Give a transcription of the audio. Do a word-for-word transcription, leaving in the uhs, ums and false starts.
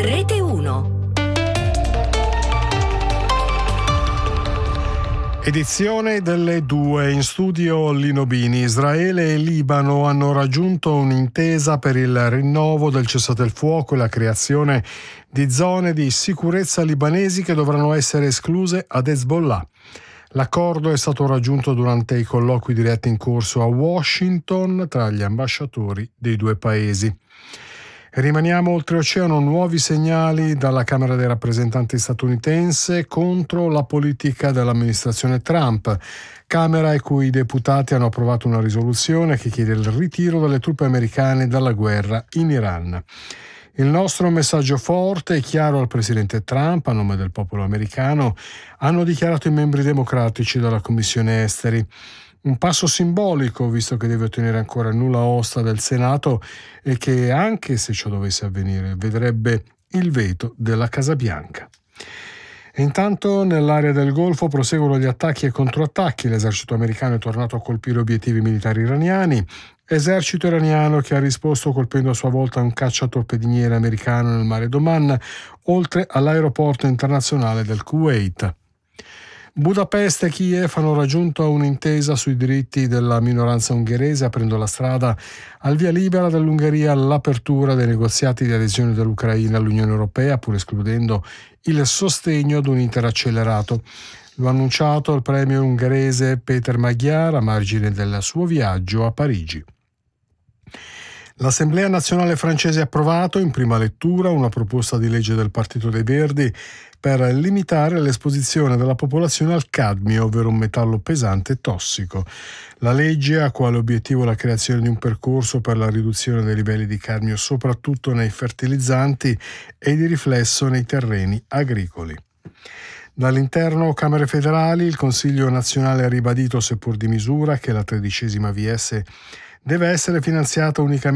Rete uno. Edizione delle due. In studio Lino Bini. Israele e Libano hanno raggiunto un'intesa per il rinnovo del cessate il fuoco e la creazione di zone di sicurezza libanesi che dovranno essere escluse ad Hezbollah. L'accordo è stato raggiunto durante i colloqui diretti in corso a Washington tra gli ambasciatori dei due paesi. Rimaniamo oltreoceano, nuovi segnali dalla Camera dei rappresentanti statunitense contro la politica dell'amministrazione Trump, Camera i cui deputati hanno approvato una risoluzione che chiede il ritiro delle truppe americane dalla guerra in Iran. Il nostro messaggio forte e chiaro al presidente Trump, a nome del popolo americano, hanno dichiarato i membri democratici della Commissione Esteri. Un passo simbolico, visto che deve ottenere ancora il nulla osta del Senato e che, anche se ciò dovesse avvenire, vedrebbe il veto della Casa Bianca. E intanto nell'area del Golfo proseguono gli attacchi e controattacchi. L'esercito americano è tornato a colpire obiettivi militari iraniani. Esercito iraniano che ha risposto colpendo a sua volta un cacciatorpediniere americano nel mare d'Oman, oltre all'aeroporto internazionale del Kuwait. Budapest e Kiev hanno raggiunto un'intesa sui diritti della minoranza ungherese, aprendo la strada al via libera dell'Ungheria all'apertura dei negoziati di adesione dell'Ucraina all'Unione Europea, pur escludendo il sostegno ad un iter accelerato. Lo ha annunciato il premier ungherese Peter Magyar a margine del suo viaggio a Parigi. L'Assemblea nazionale francese ha approvato in prima lettura una proposta di legge del Partito dei Verdi per limitare l'esposizione della popolazione al cadmio, ovvero un metallo pesante e tossico. La legge ha quale obiettivo la creazione di un percorso per la riduzione dei livelli di cadmio soprattutto nei fertilizzanti e di riflesso nei terreni agricoli. Dall'interno Camere federali, il Consiglio nazionale ha ribadito, seppur di misura, che la tredicesima V S deve essere finanziata unicamente